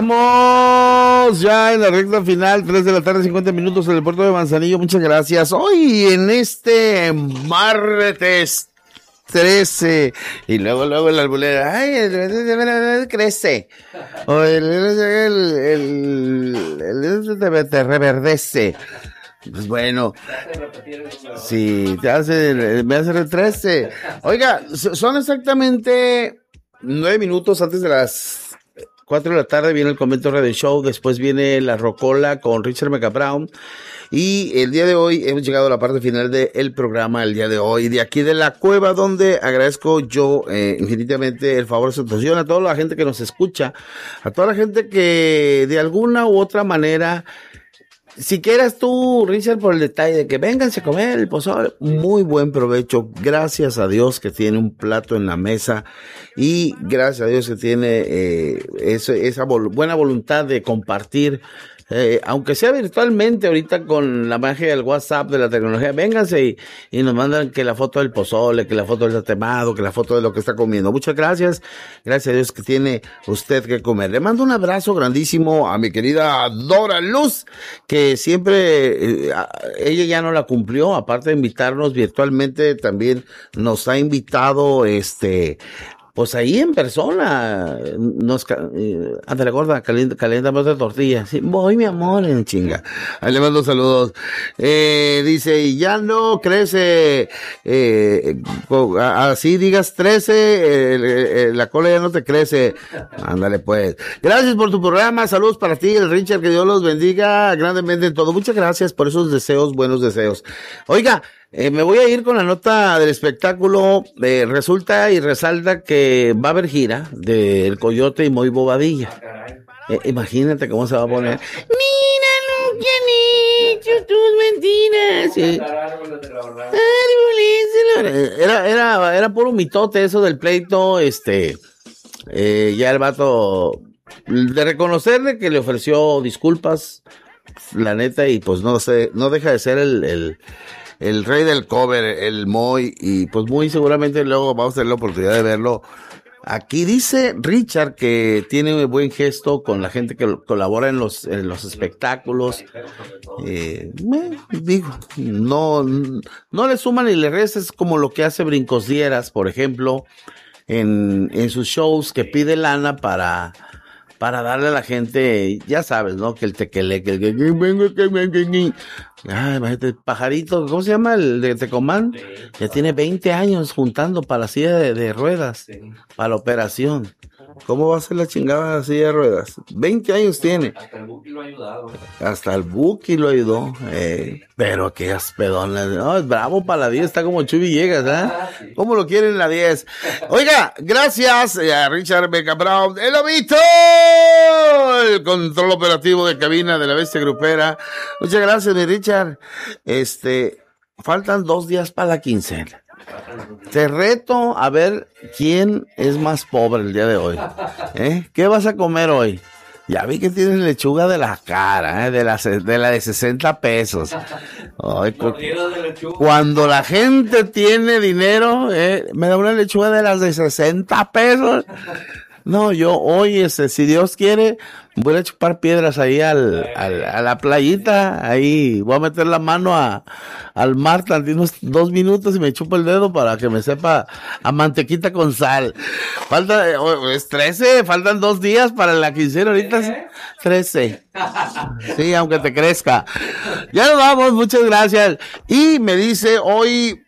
Estamos ya en la recta final, 3 de la tarde, 50 minutos en el puerto de Manzanillo. Muchas gracias. Hoy en este martes 13 y luego el arboleda, ay, crece. O te reverdece. Pues bueno, sí, me hace el 13. Oiga, son exactamente 9 minutos antes de las 4 de la tarde. Viene el Convento Radio Show, después viene la Rocola con Richard Mecabrown. Y el día de hoy hemos llegado a la parte final del programa, el día de hoy, de aquí de la cueva, donde agradezco yo infinitamente el favor de su atención a toda la gente que nos escucha, a toda la gente que de alguna u otra manera, si quieras tú, Richard, por el detalle de que vénganse a comer el pozole, muy buen provecho, gracias a Dios que tiene un plato en la mesa y gracias a Dios que tiene esa buena voluntad de compartir, aunque sea virtualmente ahorita con la magia del WhatsApp, de la tecnología, vénganse y nos mandan que la foto del pozole, que la foto del tatemado, que la foto de lo que está comiendo. Muchas gracias, gracias a Dios que tiene usted que comer. Le mando un abrazo grandísimo a mi querida Dora Luz, que siempre, ella ya no la cumplió, aparte de invitarnos virtualmente, también nos ha invitado, pues ahí en persona, ándale gorda, calienta más de tortilla. Sí, voy mi amor, en chinga. Ahí le mando saludos. Dice, y ya no crece, así digas 13, la cola ya no te crece. Ándale pues. Gracias por tu programa, saludos para ti, el Richard, que Dios los bendiga grandemente en todo. Muchas gracias por esos deseos, buenos deseos. Oiga, me voy a ir con la nota del espectáculo. Resulta y resalta que va a haber gira de El Coyote y Moy Bobadilla. Imagínate cómo se va a poner. Mira lo que han hecho tus mentiras. Sí. Era puro mitote eso del pleito. Ya el vato, de reconocerle que le ofreció disculpas, la neta, y pues no deja de ser el rey del cover, el Moy, y pues muy seguramente luego vamos a tener la oportunidad de verlo. Aquí dice Richard que tiene un buen gesto con la gente que colabora en los espectáculos. Digo, no le suman ni le restes, como lo que hace Brincos Dieras, por ejemplo, en sus shows, que pide lana para darle a la gente, ya sabes, ¿no? Que el tequele, que ay, imagínate, Pajarito, ¿cómo se llama? El de Tecomán, ya tiene 20 años juntando para la silla de ruedas, para la operación. ¿Cómo va a ser la chingada la silla de ruedas? 20 años tiene. Hasta el Buki lo ha ayudado. Hasta el Buki lo ayudó. Pero aquellas pedonas. No, es bravo para la 10, está como Chuy Villegas, ¿eh? ¿Cómo lo quieren la 10? Oiga, gracias a Richard Mecabrown, el Lobito, el control operativo de cabina de la Bestia Grupera. Muchas gracias, mi Richard. Faltan 2 días para la quincena. Te reto a ver quién es más pobre el día de hoy. ¿Qué vas a comer hoy? Ya vi que tienes lechuga de la cara, de la de 60 pesos. Ay, cuando la gente tiene dinero, me da una lechuga de las de 60 pesos. No, yo hoy, si Dios quiere, voy a chupar piedras ahí a la playita, ahí voy a meter la mano al mar unos 2 minutos y me chupo el dedo para que me sepa a mantequita con sal. Es 13, faltan 2 días para la quincena, ahorita 13. Sí, aunque te crezca. Ya nos vamos, muchas gracias. Y me dice hoy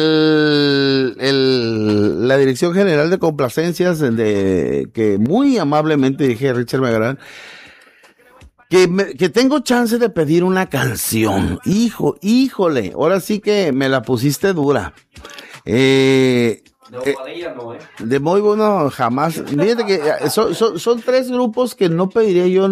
la Dirección General de Complacencias, que muy amablemente dije Richard Mecabrown, que tengo chance de pedir una canción. Híjole, ahora sí que me la pusiste dura. De muy bueno, jamás. Fíjate que son 3 grupos que no pediría yo,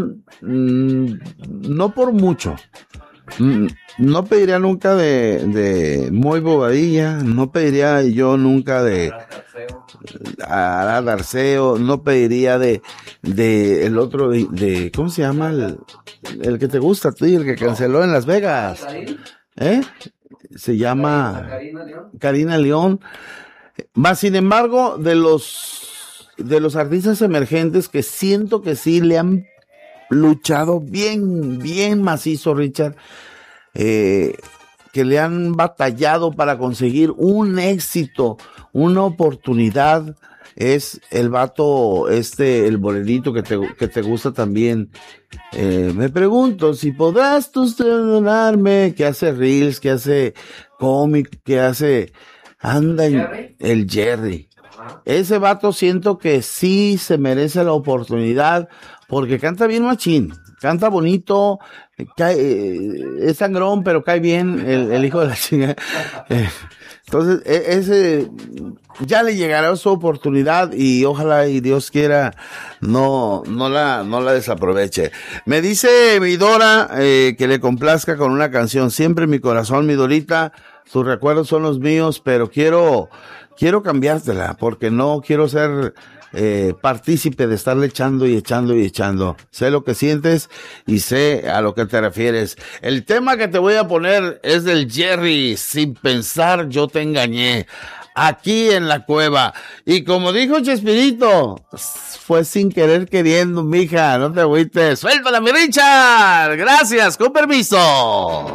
no por mucho. No pediría nunca de Moy Bobadilla, no pediría yo nunca de Arad Arceo, no pediría de el otro de ¿cómo se llama? El que te gusta a ti, el que canceló en Las Vegas. Se llama Karina León. Más sin embargo, de los artistas emergentes que siento que sí le han luchado bien macizo, Richard, que le han batallado para conseguir un éxito, una oportunidad. Es el vato, el morenito que te gusta también. Me pregunto si podrás tú perdonarme, que hace reels, que hace cómic, que hace, anda el Jerry. Ese vato siento que sí se merece la oportunidad porque canta bien machín, canta bonito, es sangrón, pero cae bien el hijo de la chingada. Entonces, ese ya le llegará su oportunidad y ojalá y Dios quiera no la desaproveche. Me dice mi Dora que le complazca con una canción. Siempre en mi corazón, mi Dorita, tus recuerdos son los míos, pero quiero cambiártela porque no quiero ser partícipe de estarle echando y echando y echando. Sé lo que sientes y sé a lo que te refieres. El tema que te voy a poner es del Jerry, Sin Pensar Yo Te Engañé, aquí en la cueva. Y como dijo Chespirito, fue sin querer queriendo, mija, no te agüites. Suéltala, mi Richard. Gracias, con permiso.